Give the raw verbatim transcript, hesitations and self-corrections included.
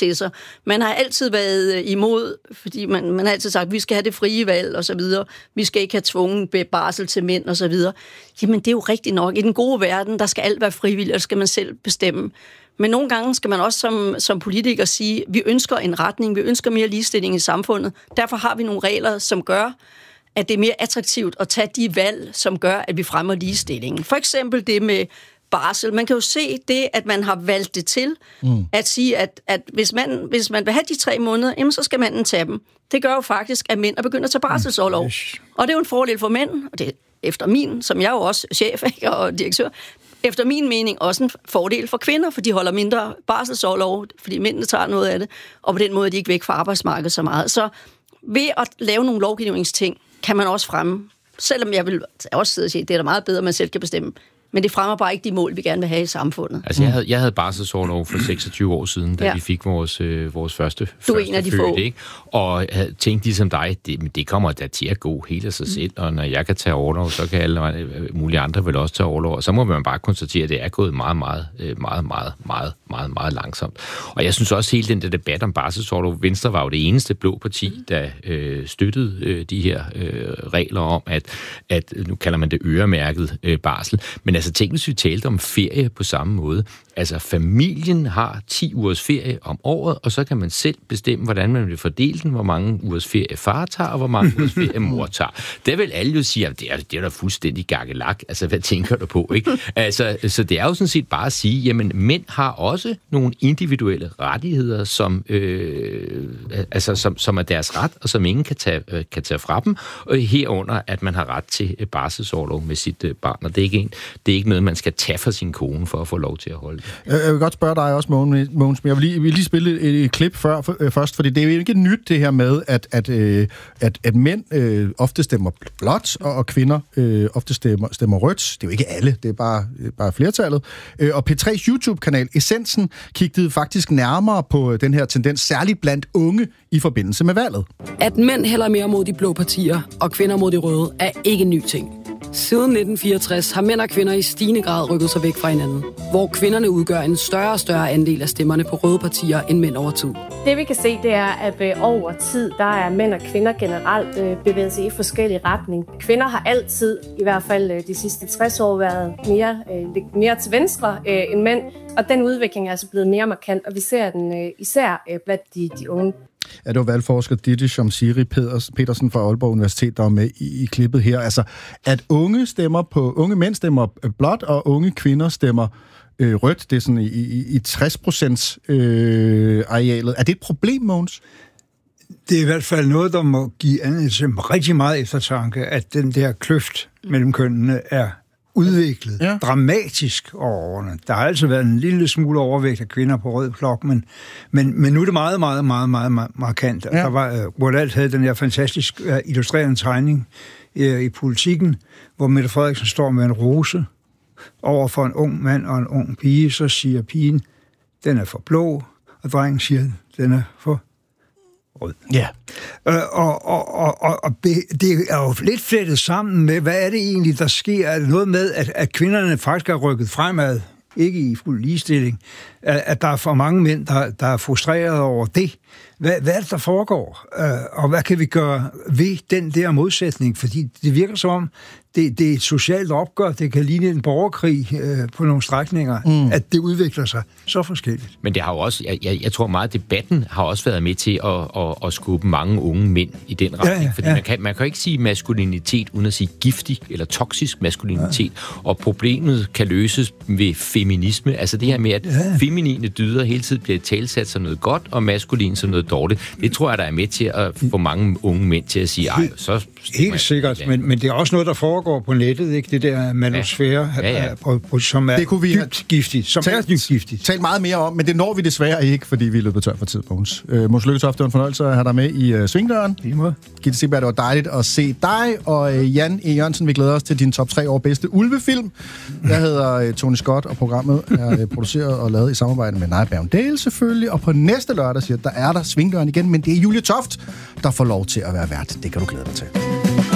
til sig. Man har altid været imod, fordi man, man har altid sagt, at vi skal have det frie valg og så videre. Vi skal ikke have tvungen barsel til mænd og så videre. Jamen, det er jo rigtigt nok. I den gode verden, der skal alt være frivilligt, og det skal man selv bestemme. Men nogle gange skal man også som, som politiker sige, at vi ønsker en retning, vi ønsker mere ligestilling i samfundet. Derfor har vi nogle regler, som gør, at det er mere attraktivt at tage de valg, som gør, at vi fremmer ligestillingen. For eksempel det med barsel. Man kan jo se det, at man har valgt det til, mm. at sige, at, at hvis, man, hvis man vil have de tre måneder, jamen, så skal manden tage dem. Det gør jo faktisk, at mænd er begyndt at tage barselsorlov. Mm. Og det er jo en fordel for mænd, og det er efter min, som jeg er jo også chef ikke, og direktør, efter min mening også en fordel for kvinder, for de holder mindre barselsorlov, fordi mændene tager noget af det, og på den måde er de ikke væk fra arbejdsmarkedet så meget. Så ved at lave nogle lovgivningsting, kan man også fremme, selvom jeg vil også sidde og sige, at det er da meget bedre, at man selv kan bestemme. Men det fremmer bare ikke de mål, vi gerne vil have i samfundet. Altså, jeg havde, jeg havde barselsorlov for seksogtyve år siden, da ja. vi fik vores, øh, vores første Du er en af de født, få. Ikke? Og jeg havde tænkt ligesom dig, det, det kommer da til at gå helt af sig mm. selv, og når jeg kan tage orlov, så kan alle mulige andre vel også tage orlov, og så må man bare konstatere, at det er gået meget, meget, meget, meget, meget, meget, meget langsomt. Og jeg synes også, hele den der debat om barselsorlov, Venstre var jo det eneste blå parti, der øh, støttede øh, de her øh, regler om, at, at nu kalder man det øremærket øh, barsel, men altså tænk, hvis vi talte om ferie på samme måde. Altså, familien har ti ugers ferie om året, og så kan man selv bestemme, hvordan man vil fordele den, hvor mange ugers ferie far tager, og hvor mange ugers ferie mor tager. Der vil alle jo sige, at det er, det er da fuldstændig gakkelak. Altså, hvad tænker du på, ikke? Altså, så det er jo sådan set bare at sige, jamen, mænd har også nogle individuelle rettigheder, som, øh, altså, som, som er deres ret, og som ingen kan tage, øh, kan tage fra dem, og herunder, at man har ret til barselsorlov med sit øh, barn, og det er ikke, en, det er ikke noget, man skal tage fra sin kone for at få lov til at holde det. Jeg vil godt spørge dig også, Mogens, men jeg vil lige, jeg vil lige spille et, et klip før, for, øh, først, fordi det er jo ikke nyt det her med, at, at, øh, at, at mænd øh, ofte stemmer blåt, og, og kvinder øh, ofte stemmer, stemmer rødt. Det er jo ikke alle, det er bare, bare flertallet. Øh, og P tre's YouTube-kanal Essensen kiggede faktisk nærmere på den her tendens, særligt blandt unge i forbindelse med valget. At mænd hælder mere mod de blå partier, og kvinder mod de røde, er ikke en ny ting. Siden nitten fireogtres har mænd og kvinder i stigende grad rykket sig væk fra hinanden, hvor kvinderne udgør en større og større andel af stemmerne på røde partier end mænd over tid. Det vi kan se, det er, at over tid, der er mænd og kvinder generelt bevæget sig i forskellige retning. Kvinder har altid, i hvert fald de sidste tres år, været mere, mere til venstre end mænd, og den udvikling er altså blevet mere markant, og vi ser den især blandt de, de unge. Ja, det var valgforsker Ditte Shamsiri Petersen fra Aalborg Universitet, der var med i, i klippet her. Altså, at unge stemmer på, unge mænd stemmer blåt, og unge kvinder stemmer øh, rødt, det er sådan i, i, i tres procent øh, arealet. Er det et problem, Mogens? Det er i hvert fald noget, der må give anledning rigtig meget eftertanke, at den der kløft mellem kønnene er udviklet ja. dramatisk over årene. Der har altså været en lille smule overvægt af kvinder på rød blok, men, men, men nu er det meget, meget, meget, meget, meget markant. Ja. Der var, uh, hvor alt havde den her fantastisk uh, illustrerende tegning uh, i Politikken, hvor Mette Frederiksen står med en rose over for en ung mand og en ung pige, så siger pigen, den er for blå, og drengen siger, den er for rød. Ja. Øh, og og, og, og, og det er jo lidt flettet sammen med, hvad er det egentlig, der sker? Er det noget med, at, at kvinderne faktisk er rykket fremad, ikke i fuld ligestilling, at, at der er for mange mænd, der, der er frustreret over det? Hvad, hvad er det, der foregår? Øh, og hvad kan vi gøre ved den der modsætning? Fordi det virker som om, det, det er et socialt opgør, det kan ligne en borgerkrig øh, på nogle strækninger, mm. at det udvikler sig så forskelligt. Men det har jo også, jeg, jeg, jeg tror meget, debatten har også været med til at, at, at skubbe mange unge mænd i den retning. Ja, ja, fordi ja. Man, kan, man kan ikke sige maskulinitet uden at sige giftig eller toksisk maskulinitet, ja. Og problemet kan løses ved feminisme. Altså det her med, at ja. feminine dyder hele tiden bliver talsat som noget godt, og maskulin som noget dårligt. Det tror jeg, der er med til at få mange unge mænd til at sige, ej, så... Helt sikkert, men, men det er også noget, der foregår på nettet, ikke? Det der manusfære, ja. Ja, ja. som er det kunne vi dybt giftigt. Som talt, er dybt giftigt. Talt meget mere om, men det når vi desværre ikke, fordi vi er løbet tør for tid, Mogens. Uh, Mogens Lykketoft, det var en fornøjelse at have dig med i uh, Svingdøren. I måde. Gitte Seberg, det var dejligt at se dig, og uh, Jan E. Jørgensen, vi glæder os til din top tre år bedste ulvefilm. Jeg hedder uh, Tony Scott, og programmet er uh, produceret og lavet i samarbejde med Naja Bergendale selvfølgelig, og på næste lørdag siger der er der Svingdøren igen, men det er Julie Toft, der får lov til at være vært. Det kan du glæde dig til.